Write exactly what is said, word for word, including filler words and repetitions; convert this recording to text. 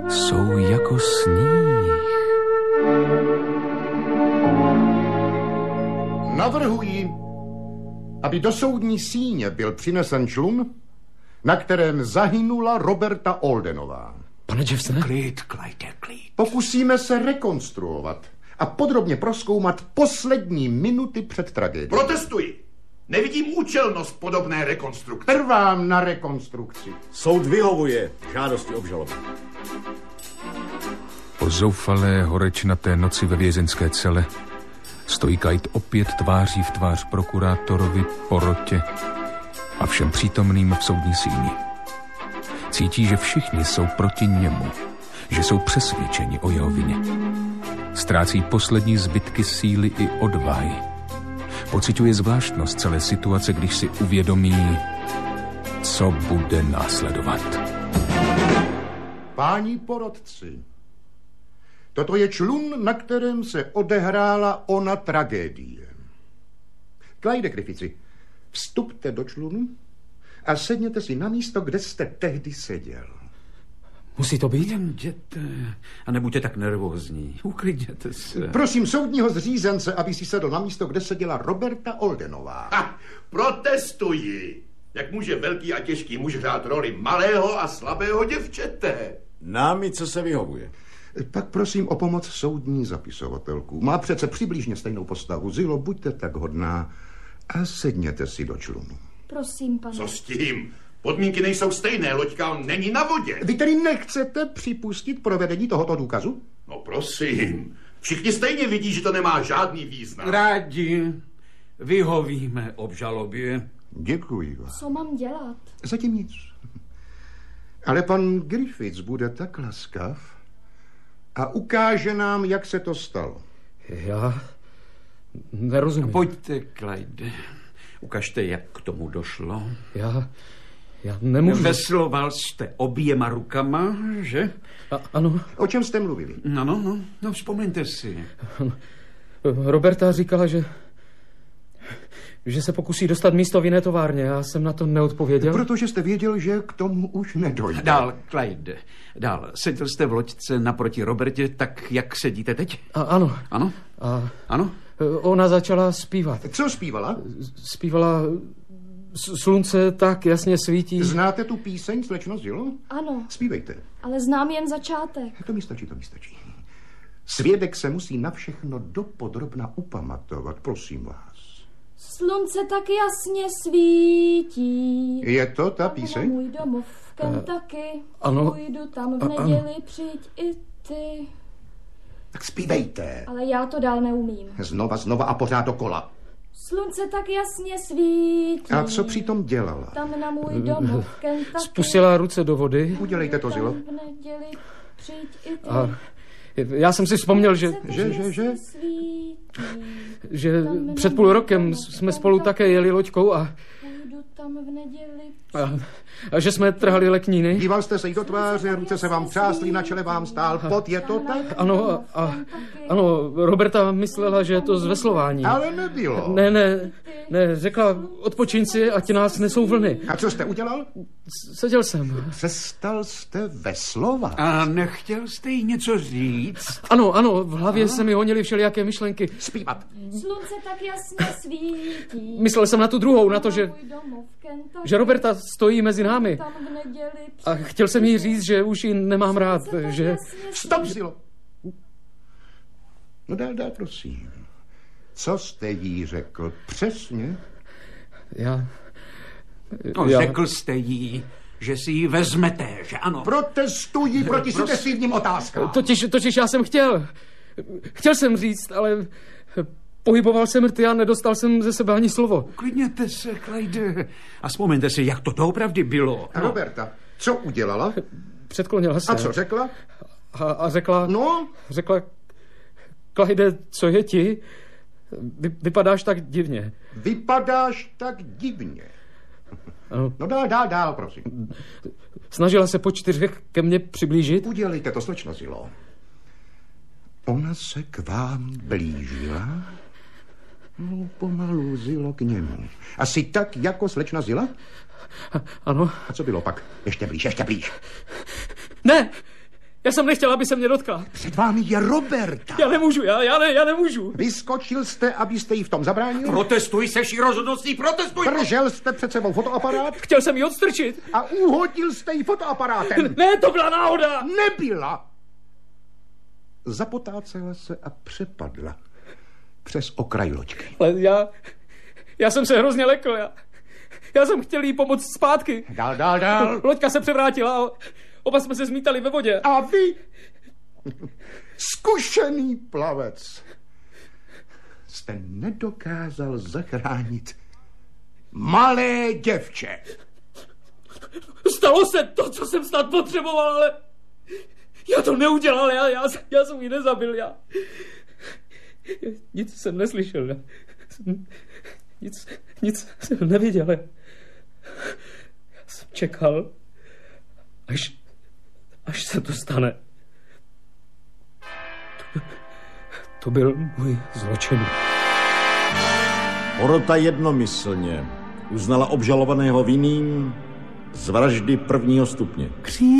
jsou jako sníh. Navrhuji, aby do soudní síně byl přinesen člun, na kterém zahynula Roberta Aldenová. Pane Jeffsone? Klid, Clyde, klid. Pokusíme se rekonstruovat a podrobně prozkoumat poslední minuty před tragédií. Protestuji. Nevidím účelnost podobné rekonstrukce. Trvám na rekonstrukci. Soud vyhovuje žádosti obžaloby. Po zoufalé horečnaté noci ve vězenské cele stojí Clyde opět tváří v tvář prokurátorovi, porotě a všem přítomným v soudní síni. Cítí, že všichni jsou proti němu, že jsou přesvědčeni o jeho vině. Ztrácí poslední zbytky síly i odvahy. Pociťuje zvláštnost celé situace, když si uvědomí, co bude následovat. Páni porotci, toto je člun, na kterém se odehrála ona tragédie. Clyde Griffithy, vstupte do člunu a sedněte si na místo, kde jste tehdy seděl. Musí to být? Jděte a nebuďte tak nervózní. Uklidněte se. Prosím soudního zřízence, aby si sedl na místo, kde seděla Roberta Aldenová. Ha, protestuji. Jak může velký a těžký muž hrát roli malého a slabého děvčete? Námi, co se vyhovuje. Pak prosím o pomoc soudní zapisovatelku. Má přece přibližně stejnou postavu. Zilo, buďte tak hodná a sedněte si do člunu. Prosím, pane. Co s tím? Podmínky nejsou stejné, loďka není na vodě. Vy tedy nechcete připustit provedení tohoto důkazu? No prosím, všichni stejně vidí, že to nemá žádný význam. Rádi vyhovíme obžalobě. Děkuji vám. Co mám dělat? Zatím nic. Ale pan Griffiths bude tak laskav a ukáže nám, jak se to stalo. Já nerozumím. Pojďte, Clyde. Ukažte, jak k tomu došlo. Já, já nemůžu. Vesloval jste oběma rukama, že? A, ano. O čem jste mluvili? No, no, no, no, vzpomeňte si. Roberta říkala, že že se pokusí dostat místo v jiné továrně. Já jsem na to neodpověděl. Protože jste věděl, že k tomu už nedojde. Dál, Clyde, dál. Seděl jste v loďce naproti Robertě, tak jak sedíte teď? A, ano. Ano? A ano? Ona začala zpívat. Co zpívala? Zpívala Slunce tak jasně svítí. Znáte tu píseň, slečno Zilo? Ano. Zpívejte. Ale znám jen začátek. To mi stačí, to mi stačí. Svědek se musí na všechno dopodrobna upamatovat, prosím vás. Slunce tak jasně svítí. Je to ta píseň? Můj domov v Kentucky. Ano. Půjdu tam v neděli, přijď i ty. Tak zpívejte. Ale já to dál neumím. Znova, znova a pořád dokola. Slunce tak jasně svítí. A co přitom dělala? Tam na můj domov v Kentucky. Spustila ruce do vody. Udělejte to, Zilo. V neděli, přijď i ty. A já jsem si vzpomněl, že... Že, že, že? Že před půl rokem jsme spolu také jeli loďkou a... Tam v neděli. A, a že jsme trhali lekníny. Díval jste se jí do tváře, ruce se vám třásly, na čele vám stál pot, je to tak? Ano, a, a, ano, Roberta myslela, že je to zveslování. Ale nebylo. Ne, ne, ne, řekla, odpočiň si, ať nás nesou vlny. A co jste udělal? Seděl jsem. Přestal jste veslovat. A nechtěl jste jí něco říct? Ano, ano, v hlavě se mi honily všelijaké myšlenky. Zpívat. Slunce tak jasně svítí. Myslel jsem na tu druhou, na to, že, že Roberta stojí mezi námi. A chtěl jsem jí říct, že už ji nemám rád, že... Stop, Zilo. No dál, dál, prosím. Co jste jí řekl přesně? Já... No, já... řekl jste jí, že si ji vezmete, že ano? Protestuji proti sugestivním otázkám. Totiž, totiž já jsem chtěl. Chtěl jsem říct, ale... Pohyboval jsem rty a nedostal jsem ze sebe ani slovo. Uklidněte se, Clyde. A vzpomeňte si, jak to doopravdy bylo. A Roberta, co udělala? Předklonila se. A co řekla? A, a řekla... No? Řekla... Clyde, co je ti? Vy, vypadáš tak divně. Vypadáš tak divně. Ano. No dál, dál, dál, prosím. Snažila se po čtyřech ke mně přiblížit. Udělejte to, slečno Zilo. Ona se k vám blížila? No, pomalu, Zilo, k němu. Asi tak, jako slečna Zila? A, ano. A co bylo pak? Ještě blíž, ještě blíž. Ne! Já jsem nechtěl, aby se mě dotkla. Před vámi je Roberta. Já nemůžu, já, já, ne, já nemůžu. Vyskočil jste, abyste jí v tom zabránil? Protestuj se vší rozhodností, protestuj! Držel jste před sebou fotoaparát? Chtěl jsem ji odstrčit. A uhodil jste jí fotoaparátem? Ne, to byla náhoda. Nebyla. Zapotácela se a přepadla přes okraj loďky. Ale já, já jsem se hrozně lekl, já, já jsem chtěl jí pomoct zpátky. Dál, dál, dál. Loďka se převrátila a oba jsme se zmítali ve vodě. A vy, zkušený plavec, jste nedokázal zachránit malé děvče. Stalo se to, co jsem snad potřeboval, ale já to neudělal, já, já, já jsem ji nezabil, já... Nic jsem neslyšel, já jsem, nic, nic jsem neviděl. Já jsem čekal, až, až se to stane. To, to byl můj zločin. Porota jednomyslně uznala obžalovaného vinným z vraždy prvního stupně.